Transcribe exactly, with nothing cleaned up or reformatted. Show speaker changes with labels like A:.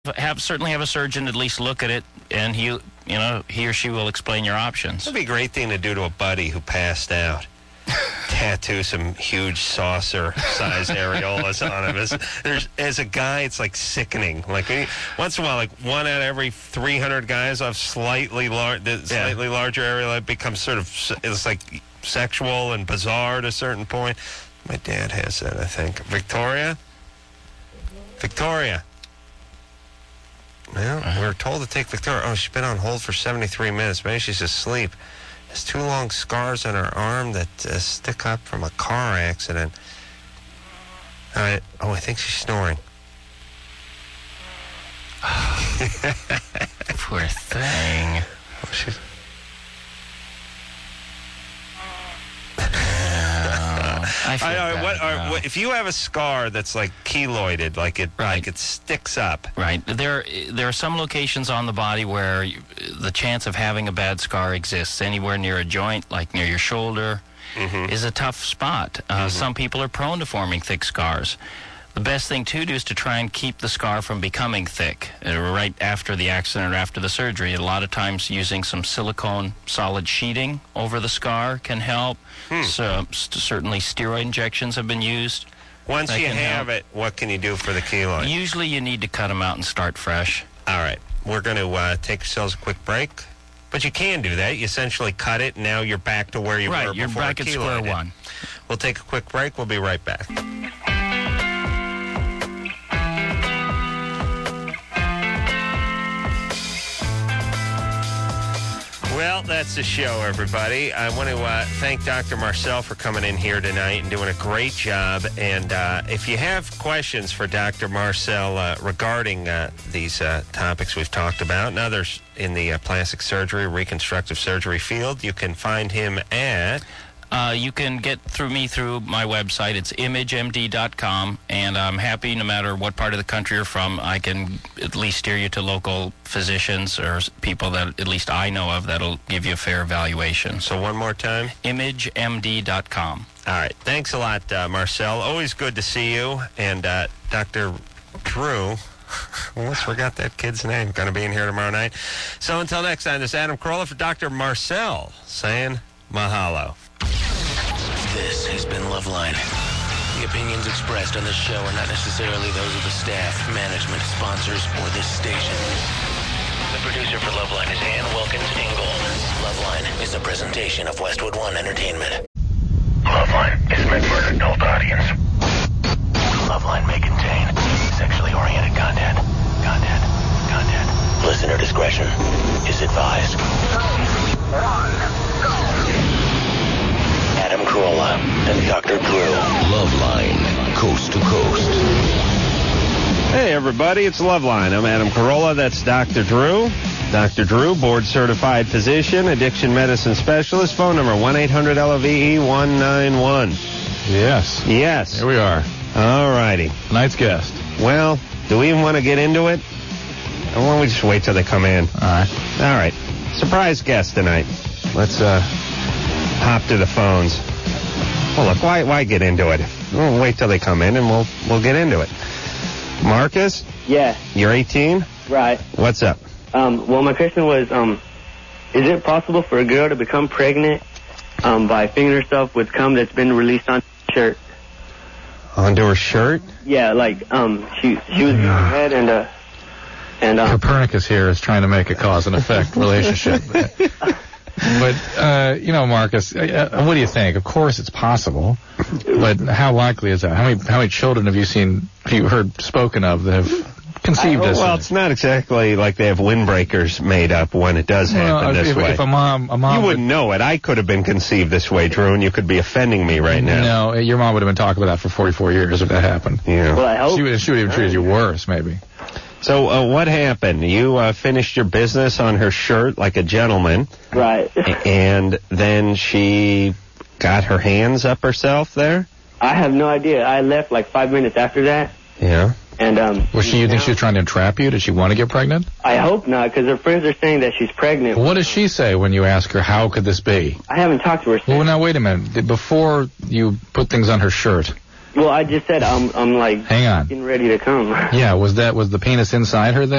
A: have certainly have a surgeon at least look at it, and he, you know, he or she will explain your options.
B: That'd be a great thing to do to a buddy who passed out. Tattoo some huge saucer-sized areolas on him. As, there's, as a guy, it's like sickening. Like once in a while, like one out of every three hundred guys have slightly large, slightly yeah. larger areola. It becomes sort of, it's like sexual and bizarre at a certain point. My dad has that, I think. Victoria, Victoria. Well, uh-huh. we were told to take Victoria. Oh, she's been on hold for seventy-three minutes. Maybe she's asleep. Has two long scars on her arm that uh, stick up from a car accident. All right. Oh, I think she's snoring.
A: Poor thing.
B: Oh, she's...
A: I feel
B: I know,
A: bad
B: what, are, what, if you have a scar that's like keloided, like it,
A: right.
B: like it sticks up.
A: Right. There, there are some locations on the body where you, the chance of having a bad scar exists. Anywhere near a joint, like near your shoulder, mm-hmm. is a tough spot. Uh, mm-hmm. Some people are prone to forming thick scars. The best thing to do is to try and keep the scar from becoming thick uh, right after the accident or after the surgery. A lot of times using some silicone solid sheeting over the scar can help. Hmm. So, certainly steroid injections have been used.
B: Once you have help. it, what can you do for the keloid?
A: Usually you need to cut them out and start fresh.
B: All right. We're going to uh, take ourselves a quick break. But you can do that. You essentially cut it, and now you're back to where you
A: right,
B: were
A: you're
B: before
A: back at square one.
B: We'll take a quick break. We'll be right back. Well, that's the show, everybody. I want to uh, thank Doctor Marcel for coming in here tonight and doing a great job. And uh, if you have questions for Doctor Marcel uh, regarding uh, these uh, topics we've talked about and others in the uh, plastic surgery, reconstructive surgery field, you can find him at...
A: Uh, you can get through me through my website. It's image m d dot com, and I'm happy no matter what part of the country you're from, I can at least steer you to local physicians or people that at least I know of that'll give you a fair evaluation.
B: So one more time?
A: image m d dot com.
B: All right. Thanks a lot, uh, Marcel. Always good to see you. And uh, Doctor Drew... almost forgot that kid's name. Going to be in here tomorrow night. So until next time, this is Adam Carolla for Doctor Marcel saying mahalo.
C: This has been Loveline. The opinions expressed on this show are not necessarily those of the staff, management, sponsors, or this station. The producer for Loveline is Ann Wilkins Ingold. Loveline is a presentation of Westwood One Entertainment. Loveline is meant for an adult audience. Loveline may contain sexually oriented content. Content. Content. Listener discretion is advised. One, go. Adam Carolla and Doctor Drew. Loveline, coast to coast.
B: Hey, everybody, it's Loveline. I'm Adam Carolla. That's Doctor Drew. Doctor Drew, board-certified physician, addiction medicine specialist. Phone number one eight hundred L O V E one nine one.
D: Yes.
B: Yes.
D: Here we are.
B: All righty.
D: Tonight's guest.
B: Well, do we even want to get into it? Or why don't we just wait till they come in?
D: All right.
B: All right. Surprise guest tonight. Let's, uh... hop to the phones. Well, look, why why get into it? We'll wait till they come in and we'll we'll get into it. Marcus?
E: Yeah.
B: You're eighteen?
E: Right.
B: What's up?
E: Um, well, my question was, um, is it possible for a girl to become pregnant um, by fingering herself with cum that's been released on her shirt?
B: Onto her shirt?
E: Yeah, like um, she she was in her head and uh and um,
D: Copernicus here is trying to make a cause and effect relationship. But, uh, you know, Marcus, uh, what do you think? Of course it's possible, but how likely is that? How many how many children have you seen, have you heard spoken of that have conceived this?
B: Well, it's not exactly like they have windbreakers made up when it does happen
D: well,
B: this
D: if,
B: way.
D: If a mom, a mom
B: you wouldn't
D: would,
B: know it. I could have been conceived this way, Drew, and you could be offending me right now.
D: No, your mom would have been talking about that for forty-four years if that happened.
B: Yeah.
E: Well, I hope.
D: She would, she would even treat you worse, maybe.
B: So uh, what happened? You uh, finished your business on her shirt like a gentleman.
E: Right.
B: And then she got her hands up herself there?
E: I have no idea. I left like five minutes after that.
B: Yeah.
E: And um.
D: Was she? You think she was trying to entrap you? Did she want to get pregnant?
E: I hope not, because her friends are saying that she's pregnant.
D: What does she say when you ask her, how could this be?
E: I haven't talked to her since.
D: Well, now, wait a minute. Before you put things on her shirt,
E: Well, I just said I'm, I'm like
D: Hang on.
E: getting ready to come.
D: Yeah, was that was the penis inside her then?